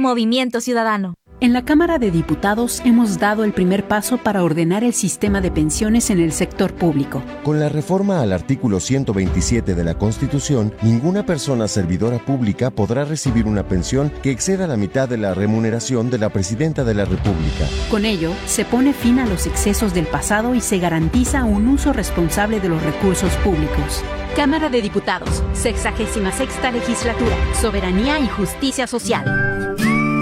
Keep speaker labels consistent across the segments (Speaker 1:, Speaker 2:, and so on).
Speaker 1: Movimiento Ciudadano.
Speaker 2: En la Cámara de Diputados hemos dado el primer paso para ordenar el sistema de pensiones en el sector público.
Speaker 3: Con la reforma al artículo 127 de la Constitución, ninguna persona servidora pública podrá recibir una pensión que exceda la mitad de la remuneración de la Presidenta de la República.
Speaker 2: Con ello, se pone fin a los excesos del pasado y se garantiza un uso responsable de los recursos públicos. Cámara de Diputados, 66ª Legislatura, Soberanía y Justicia Social.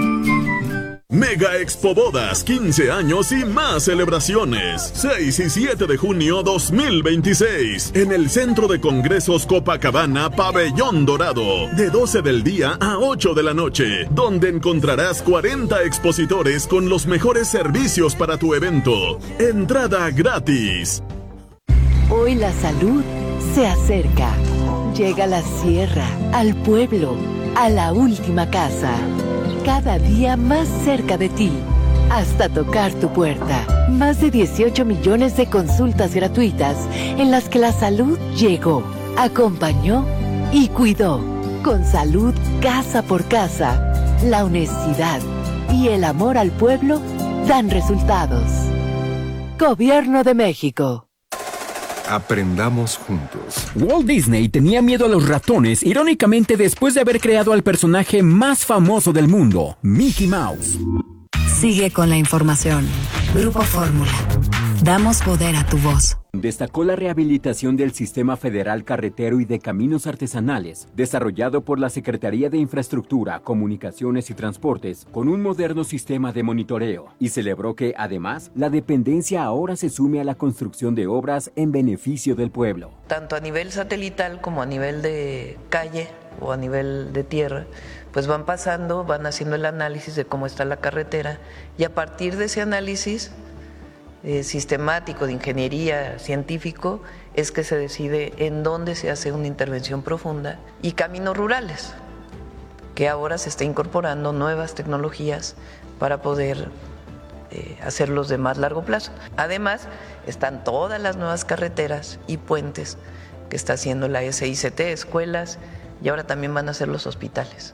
Speaker 4: Mega Expo Bodas, 15 años y más celebraciones. 6 y 7 de junio 2026. En el Centro de Congresos Copacabana, Pabellón Dorado. De 12 del día a 8 de la noche. Donde encontrarás 40 expositores con los mejores servicios para tu evento. Entrada gratis.
Speaker 5: Hoy la salud se acerca. Llega a la sierra, al pueblo, a la última casa. Cada día más cerca de ti, hasta tocar tu puerta. Más de 18 millones de consultas gratuitas en las que la salud llegó, acompañó y cuidó. Con salud casa por casa, la honestidad y el amor al pueblo dan resultados. Gobierno de México.
Speaker 6: Aprendamos juntos.
Speaker 7: Walt Disney tenía miedo a los ratones, irónicamente después de haber creado al personaje más famoso del mundo, Mickey Mouse.
Speaker 8: Sigue con la información. Grupo Fórmula. Damos poder a tu voz.
Speaker 9: Destacó la rehabilitación del Sistema Federal Carretero y de Caminos Artesanales, desarrollado por la Secretaría de Infraestructura, Comunicaciones y Transportes, con un moderno sistema de monitoreo, y celebró que, además, la dependencia ahora se sume a la construcción de obras en beneficio del pueblo.
Speaker 10: Tanto a nivel satelital como a nivel de calle o a nivel de tierra, pues van pasando, van haciendo el análisis de cómo está la carretera, y a partir de ese análisis sistemático, de ingeniería, científico, es que se decide en dónde se hace una intervención profunda. Y caminos rurales, que ahora se está incorporando nuevas tecnologías para poder hacerlos de más largo plazo. Además, están todas las nuevas carreteras y puentes que está haciendo la SICT, escuelas, y ahora también van a hacer los hospitales.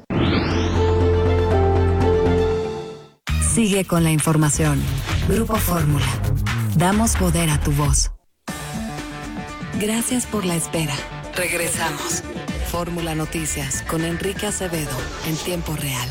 Speaker 8: Sigue con la información. Grupo Fórmula. Damos poder a tu voz. Gracias por la espera. Regresamos. Fórmula Noticias con Enrique Acevedo en tiempo real.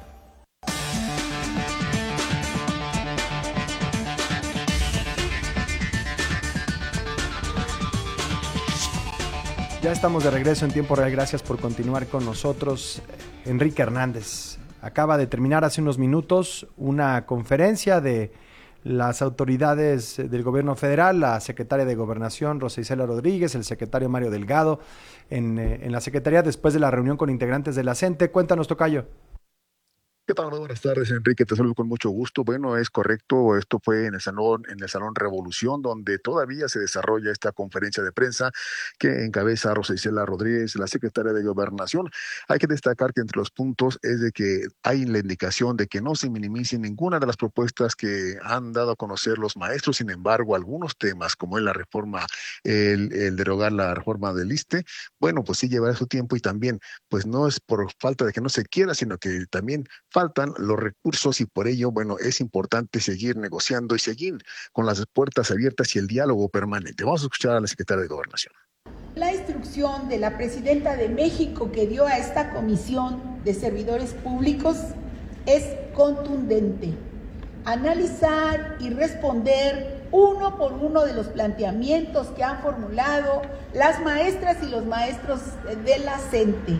Speaker 11: Ya estamos de regreso en tiempo real. Gracias por continuar con nosotros. Enrique Hernández acaba de terminar hace unos minutos una conferencia de las autoridades del gobierno federal, la secretaria de Gobernación, Rosa Isela Rodríguez, el secretario Mario Delgado, en la Secretaría después de la reunión con integrantes de la CENTE. Cuéntanos, tocayo.
Speaker 12: ¿Qué tal? Muy buenas tardes, Enrique. Te saludo con mucho gusto. Bueno, es correcto. Esto fue en el Salón Revolución, donde todavía se desarrolla esta conferencia de prensa que encabeza Rosa Isela Rodríguez, la secretaria de Gobernación. Hay que destacar que entre los puntos es de que hay la indicación de que no se minimice ninguna de las propuestas que han dado a conocer los maestros. Sin embargo, algunos temas, como es la reforma, el derogar la reforma del ISSSTE, bueno, pues sí llevará su tiempo, y también, pues no es por falta de que no se quiera, sino que también faltan los recursos, y por ello, bueno, es importante seguir negociando y seguir con las puertas abiertas y el diálogo permanente. Vamos a escuchar a la secretaria de Gobernación.
Speaker 13: La instrucción de la Presidenta de México que dio a esta Comisión de Servidores Públicos es contundente. Analizar y responder uno por uno de los planteamientos que han formulado las maestras y los maestros de la CENTE.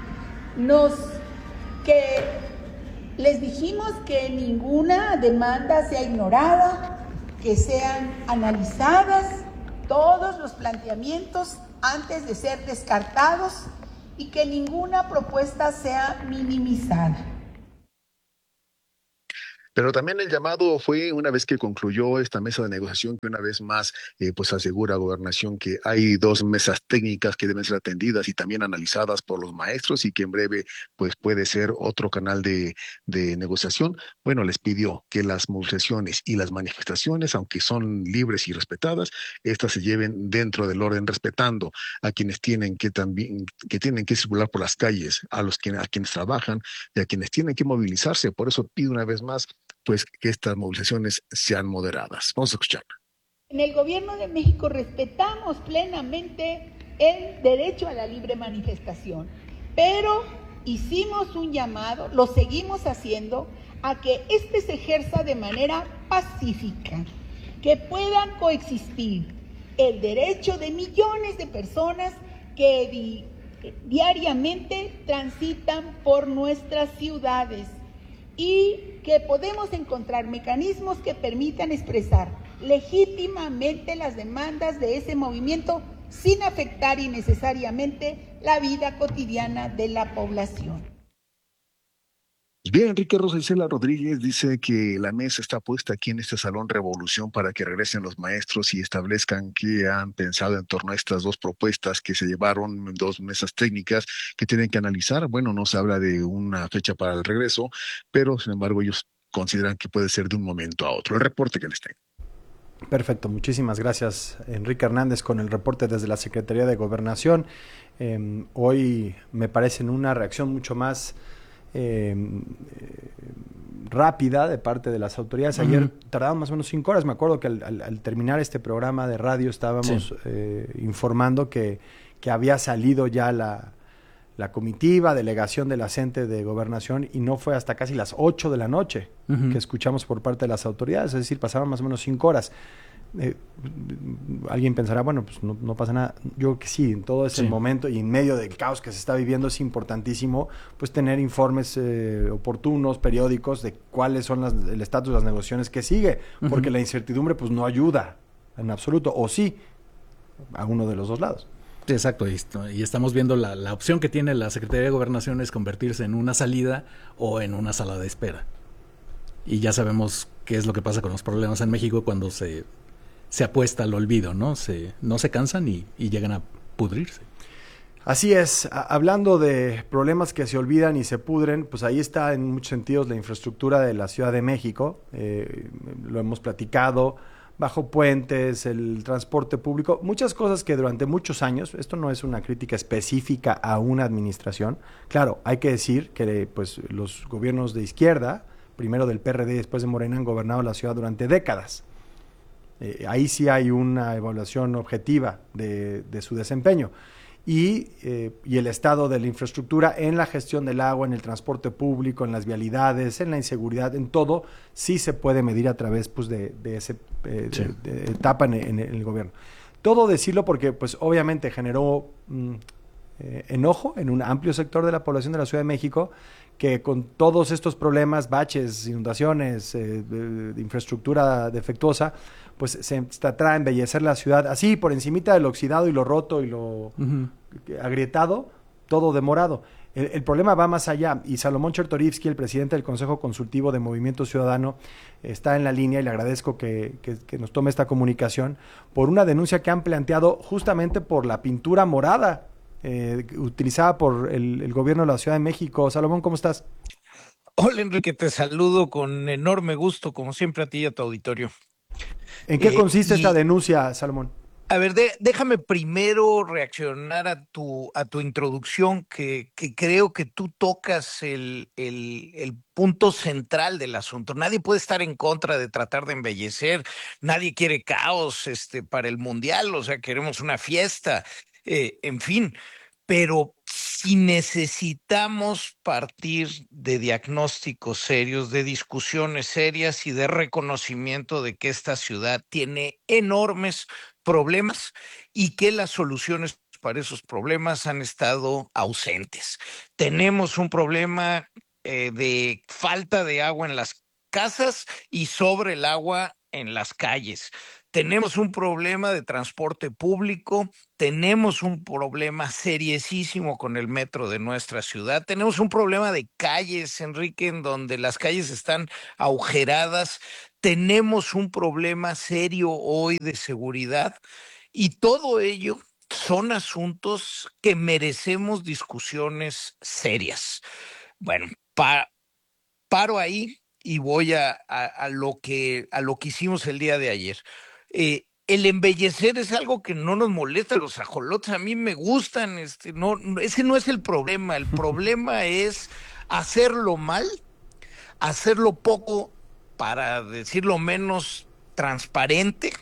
Speaker 13: Les dijimos que ninguna demanda sea ignorada, que sean analizadas todos los planteamientos antes de ser descartados y que ninguna propuesta sea minimizada.
Speaker 12: Pero también el llamado fue una vez que concluyó esta mesa de negociación, que una vez más pues asegura Gobernación que hay dos mesas técnicas que deben ser atendidas y también analizadas por los maestros y que en breve pues puede ser otro canal de negociación. Bueno, les pidió que las movilizaciones y las manifestaciones, aunque son libres y respetadas, estas se lleven dentro del orden, respetando a quienes tienen que también, que tienen que circular por las calles, a quienes trabajan y a quienes tienen que movilizarse. Por eso pido una vez más pues que estas movilizaciones sean moderadas. Vamos a escuchar.
Speaker 13: En el Gobierno de México respetamos plenamente el derecho a la libre manifestación, pero hicimos un llamado, lo seguimos haciendo, a que este se ejerza de manera pacífica, que puedan coexistir el derecho de millones de personas que diariamente transitan por nuestras ciudades y que podemos encontrar mecanismos que permitan expresar legítimamente las demandas de ese movimiento sin afectar innecesariamente la vida cotidiana de la población.
Speaker 12: Bien, Enrique Rosa Isela Rodríguez dice que la mesa está puesta aquí en este Salón Revolución para que regresen los maestros y establezcan qué han pensado en torno a estas dos propuestas que se llevaron, dos mesas técnicas que tienen que analizar. Bueno, no se habla de una fecha para el regreso, pero sin embargo ellos consideran que puede ser de un momento a otro. El reporte que les tengo.
Speaker 11: Perfecto, muchísimas gracias Enrique Hernández con el reporte desde la Secretaría de Gobernación. Hoy me parece una reacción mucho más rápida de parte de las autoridades. Ayer tardaban más o menos 5 horas. Me acuerdo que al terminar este programa de radio estábamos informando que había salido ya la comitiva, delegación de la CENTE de Gobernación, y no fue hasta casi las 8 de la noche que escuchamos por parte de las autoridades, es decir, pasaban más o menos 5 horas. Alguien pensará, bueno, pues no pasa nada. Yo creo que sí, en todo ese momento y en medio del caos que se está viviendo es importantísimo pues tener informes oportunos, periódicos, de cuáles son el estatus de las negociaciones que sigue, porque la incertidumbre pues no ayuda en absoluto, o sí, a uno de los dos lados.
Speaker 1: Exacto, y estamos viendo la opción que tiene la Secretaría de Gobernación es convertirse en una salida o en una sala de espera. Y ya sabemos qué es lo que pasa con los problemas en México cuando se apuesta al olvido, ¿no? No se cansan y llegan a pudrirse.
Speaker 11: Así es, hablando de problemas que se olvidan y se pudren, pues ahí está en muchos sentidos la infraestructura de la Ciudad de México, lo hemos platicado, bajo puentes, el transporte público, muchas cosas que durante muchos años, esto no es una crítica específica a una administración, claro, hay que decir que pues los gobiernos de izquierda, primero del PRD y después de Morena, han gobernado la ciudad durante décadas. Ahí sí hay una evaluación objetiva de su desempeño. Y el estado de la infraestructura en la gestión del agua, en el transporte público, en las vialidades, en la inseguridad, en todo, sí se puede medir a través pues, de esa etapa en el gobierno. Todo decirlo porque pues obviamente generó enojo en un amplio sector de la población de la Ciudad de México, que con todos estos problemas, baches, inundaciones, de infraestructura defectuosa, pues se trata de embellecer la ciudad así, por encimita de lo oxidado y lo roto y lo agrietado, todo demorado. El problema va más allá, y Salomón Chertorivsky, el presidente del Consejo Consultivo de Movimiento Ciudadano, está en la línea y le agradezco que nos tome esta comunicación por una denuncia que han planteado justamente por la pintura morada utilizada por el gobierno de la Ciudad de México. Salomón, ¿cómo estás?
Speaker 14: Hola Enrique, te saludo con enorme gusto, como siempre, a ti y a tu auditorio.
Speaker 11: ¿En qué consiste esta denuncia, Salomón?
Speaker 14: A ver, déjame primero reaccionar a tu introducción, que creo que tú tocas el punto central del asunto. Nadie puede estar en contra de tratar de embellecer, nadie quiere caos para el Mundial, o sea, queremos una fiesta, en fin, pero si necesitamos partir de diagnósticos serios, de discusiones serias y de reconocimiento de que esta ciudad tiene enormes problemas y que las soluciones para esos problemas han estado ausentes. Tenemos un problema de falta de agua en las casas y sobre el agua en las calles. tenemos un problema de transporte público, tenemos un problema seriosísimo con el metro de nuestra ciudad, tenemos un problema de calles, Enrique, en donde las calles están agujeradas, tenemos un problema serio hoy de seguridad y todo ello son asuntos que merecemos discusiones serias. Bueno, paro ahí y voy a lo que hicimos el día de ayer. El embellecer es algo que no nos molesta, los ajolotes a mí me gustan, ese no es el problema es hacerlo mal, hacerlo poco, para decirlo menos, transparente,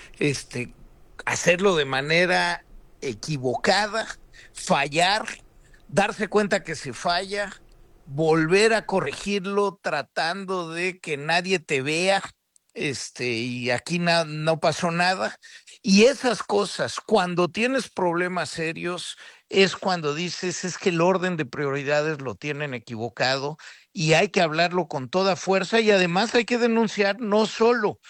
Speaker 14: hacerlo de manera equivocada, fallar, darse cuenta que se falla, volver a corregirlo tratando de que nadie te vea, y aquí no pasó nada. Y esas cosas, cuando tienes problemas serios, es cuando dices, es que el orden de prioridades lo tienen equivocado y hay que hablarlo con toda fuerza y además hay que denunciar no solo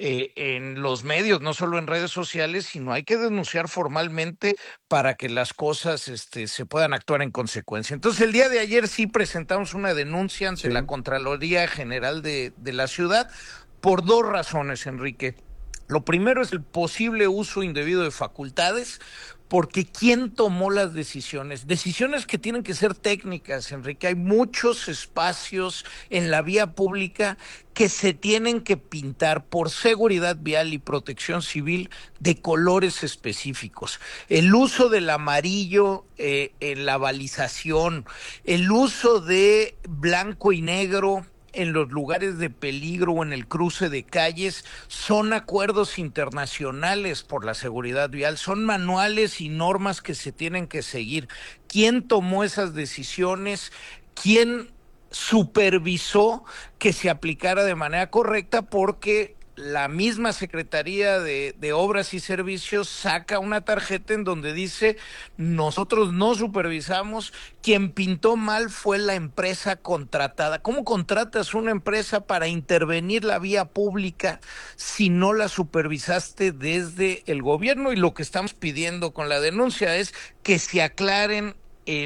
Speaker 14: en los medios, no solo en redes sociales, sino hay que denunciar formalmente para que las cosas se puedan actuar en consecuencia. Entonces, el día de ayer sí presentamos una denuncia ante la Contraloría General de la ciudad por dos razones, Enrique. Lo primero es el posible uso indebido de facultades, porque ¿quién tomó las decisiones? Decisiones que tienen que ser técnicas, Enrique. Hay muchos espacios en la vía pública que se tienen que pintar por seguridad vial y protección civil de colores específicos. El uso del amarillo en la balización, el uso de blanco y negro en los lugares de peligro o en el cruce de calles, son acuerdos internacionales por la seguridad vial, son manuales y normas que se tienen que seguir. ¿Quién tomó esas decisiones? ¿Quién supervisó que se aplicara de manera correcta? Porque la misma Secretaría de Obras y Servicios saca una tarjeta en donde dice, nosotros no supervisamos, quien pintó mal fue la empresa contratada. ¿Cómo contratas una empresa para intervenir la vía pública si no la supervisaste desde el gobierno? Y lo que estamos pidiendo con la denuncia es que se aclaren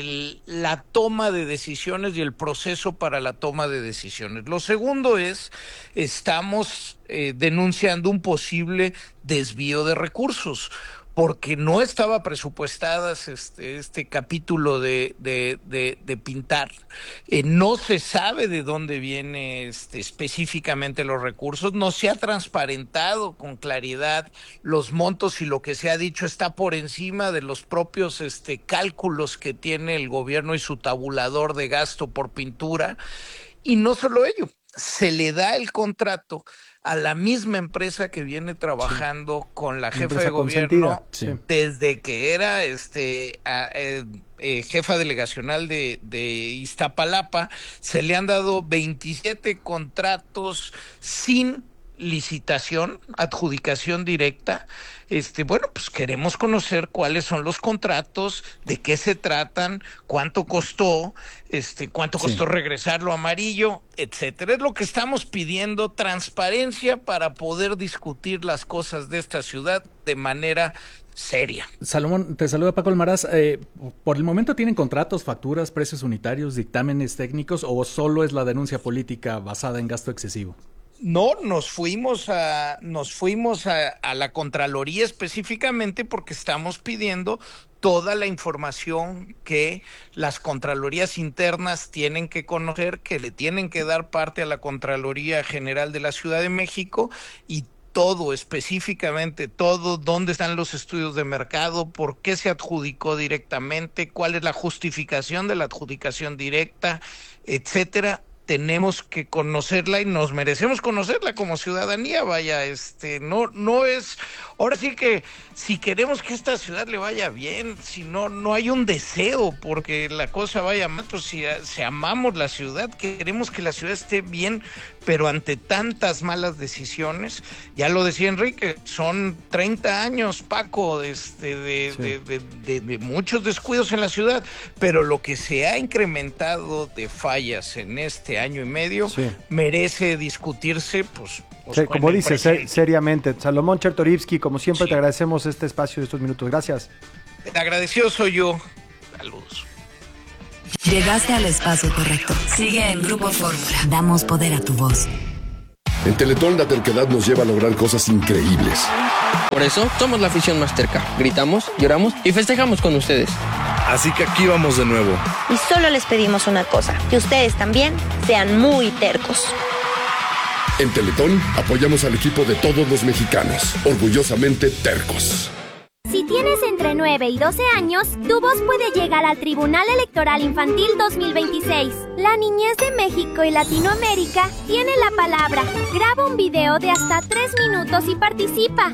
Speaker 14: la toma de decisiones y el proceso para la toma de decisiones. Lo segundo es, estamos denunciando un posible desvío de recursos, porque no estaba presupuestadas este capítulo de pintar. No se sabe de dónde viene específicamente los recursos, no se ha transparentado con claridad los montos y lo que se ha dicho está por encima de los propios cálculos que tiene el gobierno y su tabulador de gasto por pintura. Y no solo ello, se le da el contrato a la misma empresa que viene trabajando con la jefa de gobierno desde que era jefa delegacional de Iztapalapa. Se le han dado 27 contratos sin licitación, adjudicación directa. Bueno, pues queremos conocer cuáles son los contratos, de qué se tratan, cuánto costó, cuánto costó regresar lo amarillo, etcétera. Es lo que estamos pidiendo, transparencia para poder discutir las cosas de esta ciudad de manera seria.
Speaker 1: Salomón, te saluda Paco Almaraz. ¿Por el momento tienen contratos, facturas, precios unitarios, dictámenes técnicos o solo es la denuncia política basada en gasto excesivo?
Speaker 14: No, nos fuimos a la Contraloría específicamente porque estamos pidiendo toda la información que las Contralorías internas tienen que conocer, que le tienen que dar parte a la Contraloría General de la Ciudad de México y todo, específicamente todo, dónde están los estudios de mercado, por qué se adjudicó directamente, cuál es la justificación de la adjudicación directa, etcétera. Tenemos que conocerla y nos merecemos conocerla como ciudadanía, vaya, no es, ahora sí que si queremos que esta ciudad le vaya bien, si no hay un deseo porque la cosa vaya mal, pues si amamos la ciudad, queremos que la ciudad esté bien, pero ante tantas malas decisiones, ya lo decía Enrique, son 30 años, Paco, de muchos descuidos en la ciudad, pero lo que se ha incrementado de fallas en este año y medio, merece discutirse, pues
Speaker 11: como dices, seriamente. Salomón Chertorivsky, como siempre, te agradecemos este espacio de estos minutos. Gracias.
Speaker 14: El agradecido soy yo. Saludos.
Speaker 8: Llegaste al espacio correcto. Sigue en Grupo Fórmula. Damos poder a tu voz.
Speaker 15: En Teletón la terquedad nos lleva a lograr cosas increíbles.
Speaker 16: Por eso somos la afición más terca. Gritamos, lloramos y festejamos con ustedes.
Speaker 17: Así que aquí vamos de nuevo.
Speaker 18: Y solo les pedimos una cosa, que ustedes también sean muy tercos.
Speaker 15: En Teletón apoyamos al equipo de todos los mexicanos, orgullosamente tercos.
Speaker 19: Si tienes entre 9 y 12 años, tu voz puede llegar al Tribunal Electoral Infantil 2026. La niñez de México y Latinoamérica tiene la palabra. Graba un video de hasta 3 minutos y participa.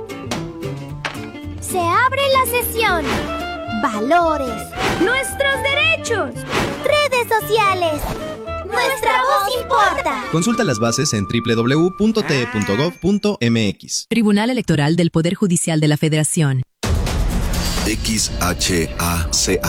Speaker 19: Se abre la sesión. Valores. Nuestros derechos. Redes sociales. Nuestra voz importa.
Speaker 20: Consulta las bases en www.te.gov.mx.
Speaker 2: Tribunal Electoral del Poder Judicial de la Federación.
Speaker 21: XHACA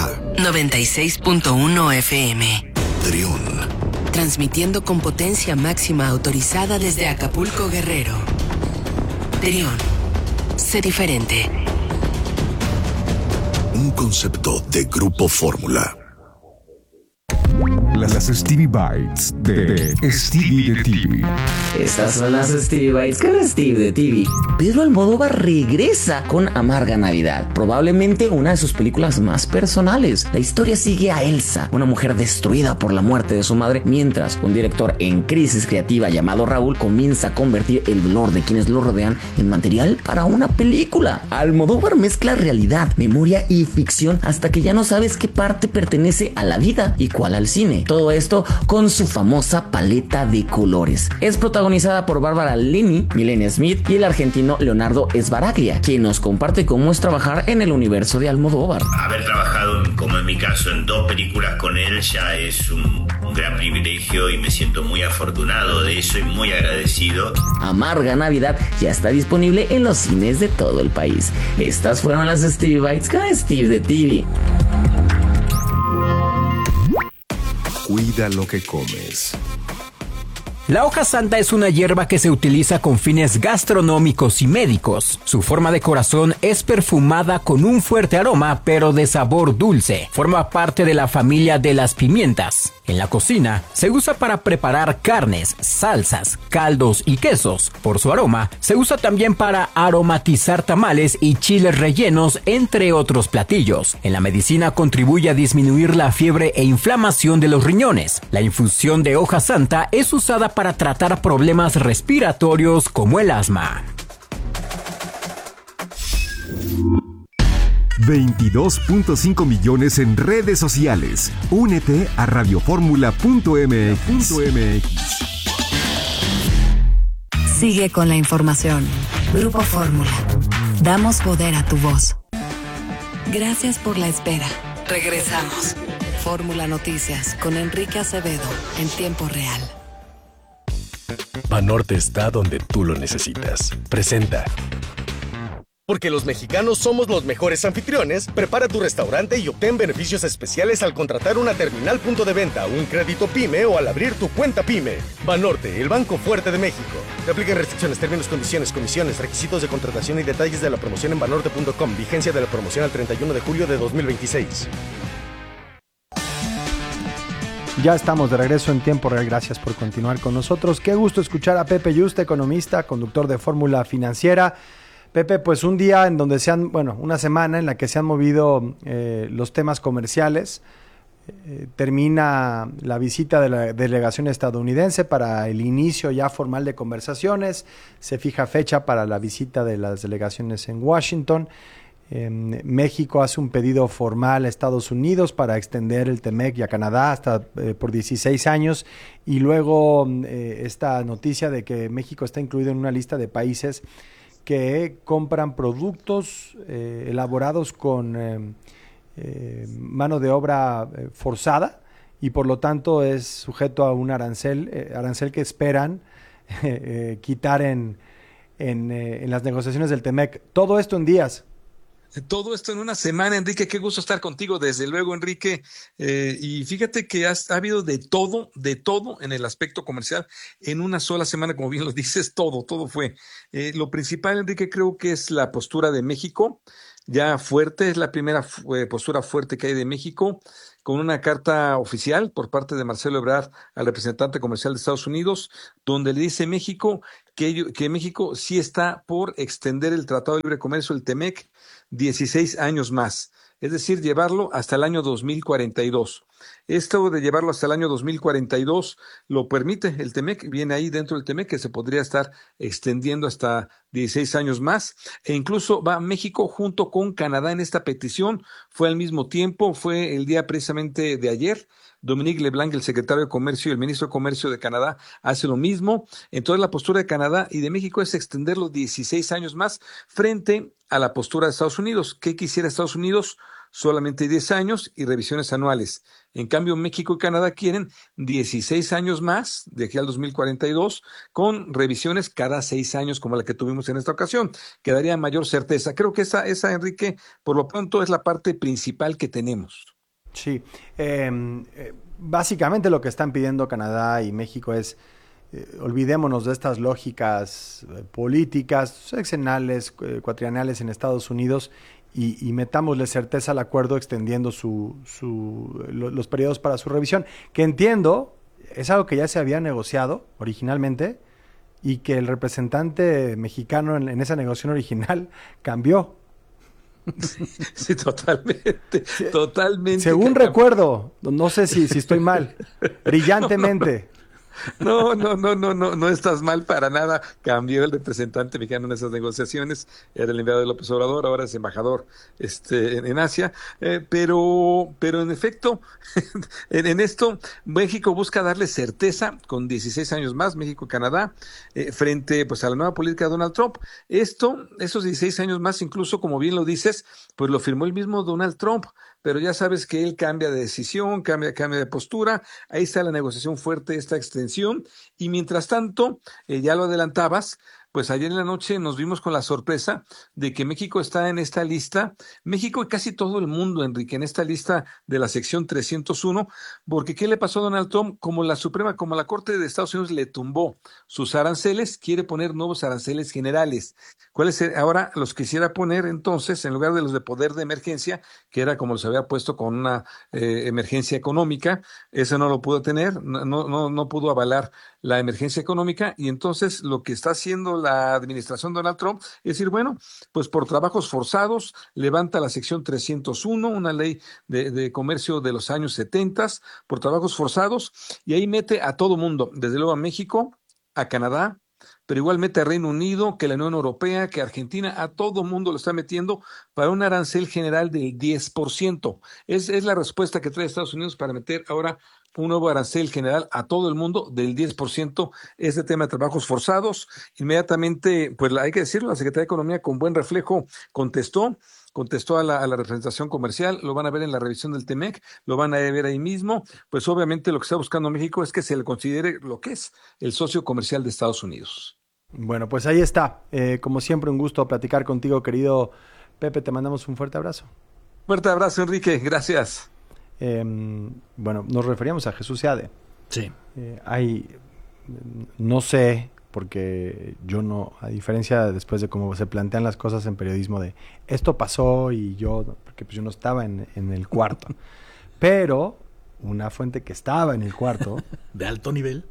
Speaker 22: 96.1 FM.
Speaker 21: Triun.
Speaker 22: Transmitiendo con potencia máxima autorizada desde Acapulco, Guerrero. Triun. Sé diferente.
Speaker 21: Un concepto de Grupo Fórmula.
Speaker 23: Las Stevie Bites de Stevie de TV.
Speaker 24: Estas son las Stevie Bites con Steve de TV. Pedro Almodóvar regresa con Amarga Navidad, probablemente una de sus películas más personales. La historia sigue a Elsa, una mujer destruida por la muerte de su madre, mientras un director en crisis creativa llamado Raúl comienza a convertir el dolor de quienes lo rodean en material para una película. Almodóvar mezcla realidad, memoria y ficción hasta que ya no sabes qué parte pertenece a la vida y cuál al cine. Todo esto con su famosa paleta de colores. Es protagonizada por Bárbara Leni, Milena Smith y el argentino Leonardo Sbaraglia, quien nos comparte cómo es trabajar en el universo de Almodóvar.
Speaker 25: Haber trabajado, como en mi caso, en 2 películas con él ya es un gran privilegio y me siento muy afortunado de eso y muy agradecido.
Speaker 24: Amarga Navidad ya está disponible en los cines de todo el país. Estas fueron las Stevie Bites con Steve de TV.
Speaker 6: Cuida lo que comes.
Speaker 7: La hoja santa es una hierba que se utiliza con fines gastronómicos y médicos. Su forma de corazón es perfumada con un fuerte aroma, pero de sabor dulce. Forma parte de la familia de las pimientas. En la cocina se usa para preparar carnes, salsas, caldos y quesos. Por su aroma, se usa también para aromatizar tamales y chiles rellenos, entre otros platillos. En la medicina contribuye a disminuir la fiebre e inflamación de los riñones. La infusión de hoja santa es usada para tratar problemas respiratorios como el asma.
Speaker 23: 22.5 millones en redes sociales. Únete a radioformula.mx.
Speaker 8: Sigue con la información. Grupo Fórmula. Damos poder a tu voz. Gracias por la espera. Regresamos. Fórmula Noticias con Enrique Acevedo en tiempo real.
Speaker 26: Banorte está donde tú lo necesitas. Presenta.
Speaker 27: Porque los mexicanos somos los mejores anfitriones, prepara tu restaurante y obtén beneficios especiales al contratar una terminal punto de venta, un crédito PYME o al abrir tu cuenta PYME. Banorte, el banco fuerte de México. Te aplican restricciones, términos, condiciones, comisiones, requisitos de contratación y detalles de la promoción en banorte.com. Vigencia de la promoción al 31 de julio de 2026.
Speaker 11: Ya estamos de regreso en tiempo real. Gracias por continuar con nosotros. Qué gusto escuchar a Pepe Yuste, economista, conductor de Fórmula Financiera. Pepe, pues un día en donde una semana en la que se han movido los temas comerciales. Termina la visita de la delegación estadounidense para el inicio ya formal de conversaciones. Se fija fecha para la visita de las delegaciones en Washington. México hace un pedido formal a Estados Unidos para extender el TEMEC y a Canadá hasta por 16 años. Y luego esta noticia de que México está incluido en una lista de países que compran productos elaborados con mano de obra forzada y por lo tanto es sujeto a un arancel que esperan quitar en las negociaciones del TEMEC. Todo esto en días.
Speaker 3: Todo esto en una semana, Enrique. Qué gusto estar contigo, desde luego, Enrique. Y fíjate que ha habido de todo en el aspecto comercial en una sola semana, como bien lo dices, todo fue. Lo principal, Enrique, creo que es la postura de México, ya fuerte, es la primera postura fuerte que hay de México, con una carta oficial por parte de Marcelo Ebrard al representante comercial de Estados Unidos, donde le dice México que México sí está por extender el Tratado de Libre Comercio, el TEMEC, 16 años más, es decir, llevarlo hasta el año 2042. Esto de llevarlo hasta el año 2042 lo permite el TEMEC, viene ahí dentro del TEMEC que se podría estar extendiendo hasta 16 años más, e incluso va México junto con Canadá en esta petición. Fue al mismo tiempo, fue el día precisamente de ayer. Dominique LeBlanc, el secretario de Comercio, y el ministro de Comercio de Canadá hace lo mismo. Entonces la postura de Canadá y de México es extender los 16 años más frente a la postura de Estados Unidos. ¿Qué quisiera Estados Unidos? Solamente 10 años y revisiones anuales. En cambio, México y Canadá quieren 16 años más, de aquí al 2042, con revisiones cada 6 años, como la que tuvimos en esta ocasión, que daría mayor certeza. Creo que esa, Enrique, por lo pronto es la parte principal que tenemos.
Speaker 11: Sí, básicamente lo que están pidiendo Canadá y México es olvidémonos de estas lógicas políticas, sexenales, cuatrienales en Estados Unidos y metámosle certeza al acuerdo extendiendo los periodos para su revisión, que entiendo es algo que ya se había negociado originalmente y que el representante mexicano en esa negociación original cambió.
Speaker 3: Sí, totalmente.
Speaker 11: Según recuerdo, no sé si estoy mal, brillantemente.
Speaker 3: No estás mal para nada. Cambió el representante mexicano en esas negociaciones. Era el enviado de López Obrador, ahora es embajador en Asia. Pero en efecto, en esto, México busca darle certeza con 16 años más, México y Canadá, frente pues a la nueva política de Donald Trump. Esos 16 años más, incluso como bien lo dices, pues lo firmó el mismo Donald Trump. Pero ya sabes que él cambia de decisión, cambia de postura. Ahí está la negociación fuerte, esta extensión. Y mientras tanto, ya lo adelantabas, pues ayer en la noche nos vimos con la sorpresa de que México está en esta lista, México y casi todo el mundo, Enrique, en esta lista de la sección 301, porque ¿qué le pasó a Donald Trump? Como la Corte de Estados Unidos le tumbó sus aranceles, quiere poner nuevos aranceles generales. ¿Cuáles ahora los quisiera poner entonces, en lugar de los de poder de emergencia, que era como los había puesto con una emergencia económica? Eso no lo pudo tener, no pudo avalar la emergencia económica, y entonces lo que está haciendo la administración Donald Trump es decir, bueno, pues por trabajos forzados levanta la sección 301, una ley de comercio de los años 70, por trabajos forzados, y ahí mete a todo mundo, desde luego a México, a Canadá, pero igual mete a Reino Unido, que la Unión Europea, que Argentina, a todo mundo lo está metiendo para un arancel general del 10%. Es la respuesta que trae Estados Unidos para meter ahora un nuevo arancel general a todo el mundo del 10%, este tema de trabajos forzados. Inmediatamente, pues hay que decirlo, la Secretaría de Economía con buen reflejo contestó a la representación comercial, lo van a ver en la revisión del TEMEC, lo van a ver ahí mismo. Pues obviamente lo que está buscando México es que se le considere lo que es el socio comercial de Estados Unidos.
Speaker 11: Bueno, pues ahí está. Como siempre, un gusto platicar contigo, querido Pepe. Te mandamos un fuerte abrazo.
Speaker 3: Fuerte abrazo, Enrique. Gracias.
Speaker 11: Bueno, nos referíamos a Jesús Seade.
Speaker 1: Sí.
Speaker 11: No sé, porque yo no, a diferencia después de cómo se plantean las cosas en periodismo de esto pasó y yo, porque pues yo no estaba en el cuarto, pero una fuente que estaba en el cuarto
Speaker 1: de alto nivel,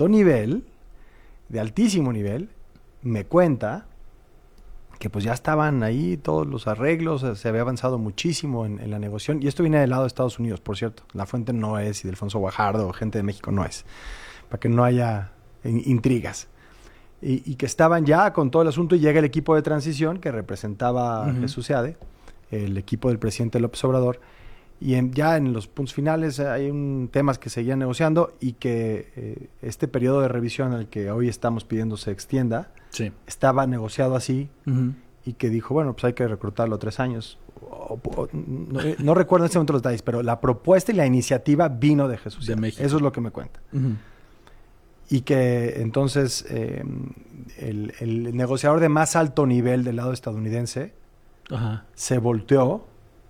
Speaker 11: de altísimo nivel, me cuenta que pues ya estaban ahí todos los arreglos, se había avanzado muchísimo en la negociación, y esto viene del lado de Estados Unidos, por cierto. La fuente no es Ildefonso Guajardo o gente de México, no es, para que no haya intrigas. Y que estaban ya con todo el asunto, y llega el equipo de transición que representaba a Jesús Seade, el equipo del presidente López Obrador, y ya en los puntos finales hay temas que seguían negociando, y que este periodo de revisión al que hoy estamos pidiendo se extienda,
Speaker 1: sí,
Speaker 11: estaba negociado así, y que dijo, bueno, pues hay que reclutarlo a 3 años. No recuerdo en este momento los detalles, pero la propuesta y la iniciativa vino de Jesús Seade. Eso es lo que me cuenta. Y que entonces el negociador de más alto nivel del lado estadounidense se volteó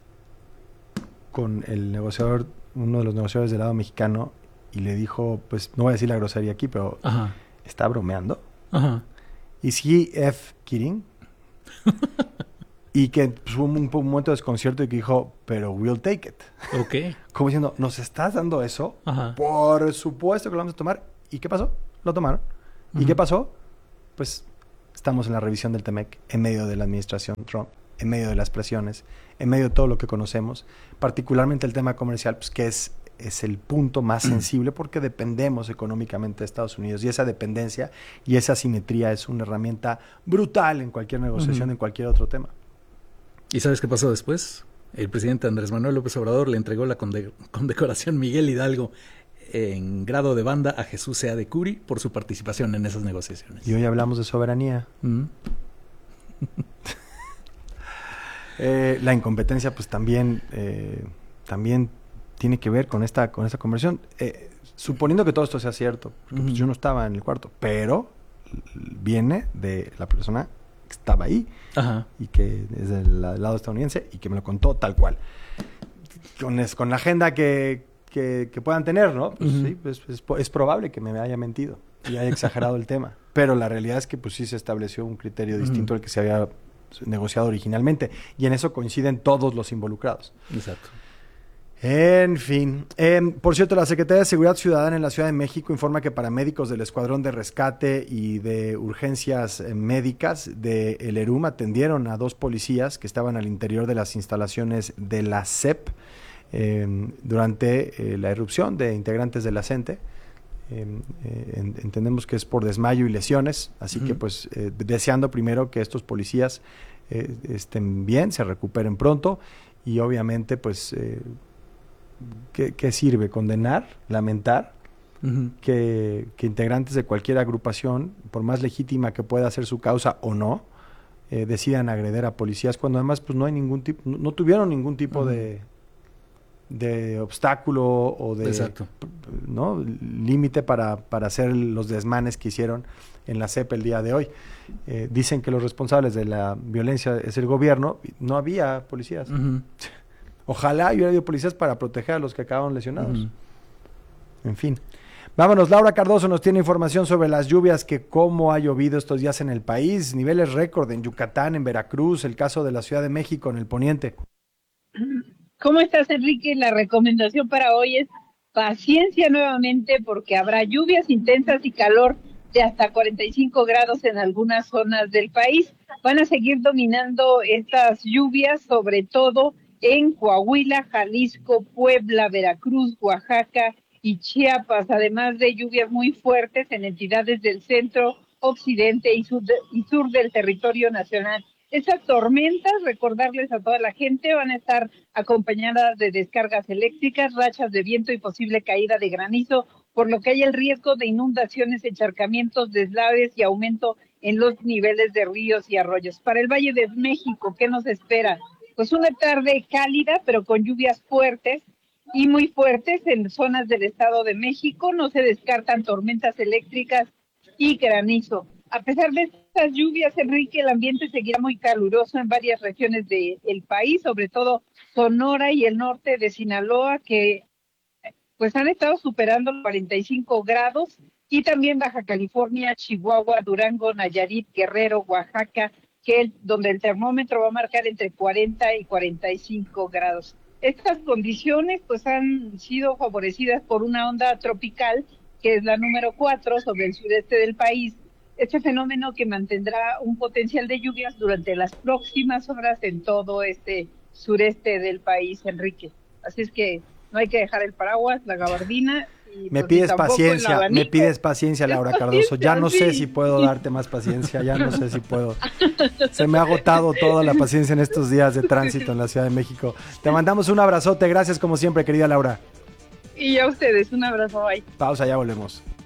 Speaker 11: con el negociador, uno de los negociadores del lado mexicano, y le dijo, pues no voy a decir la grosería aquí, pero ¿está bromeando? ¿Is he kidding? Y que pues, hubo un momento de desconcierto y que dijo, pero we'll take it.
Speaker 1: Ok.
Speaker 11: Como diciendo, ¿nos estás dando eso? Por supuesto que lo vamos a tomar. ¿Y qué pasó? Lo tomaron. ¿Y qué pasó? Pues estamos en la revisión del TEMEC en medio de la administración Trump, en medio de las presiones, en medio de todo lo que conocemos, particularmente el tema comercial, pues que es el punto más sensible porque dependemos económicamente de Estados Unidos, y esa dependencia y esa asimetría es una herramienta brutal en cualquier negociación, en cualquier otro tema.
Speaker 1: ¿Y sabes qué pasó después? El presidente Andrés Manuel López Obrador le entregó la condecoración Miguel Hidalgo en grado de banda a Jesús Sea de Curi por su participación en esas negociaciones.
Speaker 11: Y hoy hablamos de soberanía. La incompetencia pues también tiene que ver con esta conversión. Suponiendo que todo esto sea cierto, porque pues, yo no estaba en el cuarto, pero viene de la persona que estaba ahí y que es del lado estadounidense y que me lo contó tal cual. Con la agenda que puedan tener, ¿no? Pues sí, pues, es probable que me haya mentido y haya exagerado el tema. Pero la realidad es que pues sí se estableció un criterio distinto al que se había negociado originalmente. Y en eso coinciden todos los involucrados.
Speaker 1: Exacto.
Speaker 11: En fin. Por cierto, la Secretaría de Seguridad Ciudadana en la Ciudad de México informa que paramédicos del Escuadrón de Rescate y de Urgencias Médicas de El ERUM atendieron a 2 policías que estaban al interior de las instalaciones de la SEP durante la irrupción de integrantes de la CENTE. Entendemos que es por desmayo y lesiones, así que pues deseando primero que estos policías estén bien, se recuperen pronto y obviamente pues ¿qué sirve? Condenar, lamentar que integrantes de cualquier agrupación, por más legítima que pueda ser su causa o no, decidan agredir a policías cuando además pues no hay ningún tipo, no tuvieron ningún tipo de obstáculo o de ¿no? límite para hacer los desmanes que hicieron en la CEP el día de hoy. Dicen que los responsables de la violencia es el gobierno. No había policías. Ojalá hubiera habido policías para proteger a los que acabaron lesionados. En fin. Vámonos, Laura Cardoso nos tiene información sobre las lluvias, que cómo ha llovido estos días en el país, niveles récord en Yucatán, en Veracruz, el caso de la Ciudad de México, en el poniente.
Speaker 4: ¿Cómo estás, Enrique? La recomendación para hoy es paciencia nuevamente, porque habrá lluvias intensas y calor de hasta 45 grados en algunas zonas del país. Van a seguir dominando estas lluvias, sobre todo en Coahuila, Jalisco, Puebla, Veracruz, Oaxaca y Chiapas, además de lluvias muy fuertes en entidades del centro, occidente y sur del territorio nacional. Esas tormentas, recordarles a toda la gente, van a estar acompañadas de descargas eléctricas, rachas de viento y posible caída de granizo, por lo que hay el riesgo de inundaciones, encharcamientos, deslaves y aumento en los niveles de ríos y arroyos. Para el Valle de México, ¿qué nos espera? Pues una tarde cálida, pero con lluvias fuertes y muy fuertes en zonas del Estado de México. No se descartan tormentas eléctricas y granizo. A pesar de estas lluvias, Enrique, el ambiente seguirá muy caluroso en varias regiones del país, sobre todo Sonora y el norte de Sinaloa, que pues han estado superando los 45 grados, y también Baja California, Chihuahua, Durango, Nayarit, Guerrero, Oaxaca, donde el termómetro va a marcar entre 40 y 45 grados. Estas condiciones pues han sido favorecidas por una onda tropical, que es la número 4 sobre el sureste del país. Este fenómeno que mantendrá un potencial de lluvias durante las próximas horas en todo este sureste del país, Enrique. Así es que no hay que dejar el paraguas, la gabardina.
Speaker 11: Me pides paciencia, Laura Cardoso. Ya no sé si puedo darte más paciencia, ya no sé si puedo. Se me ha agotado toda la paciencia en estos días de tránsito en la Ciudad de México. Te mandamos un abrazote, gracias como siempre, querida Laura.
Speaker 4: Y a ustedes, un abrazo, bye.
Speaker 11: Pausa, ya volvemos.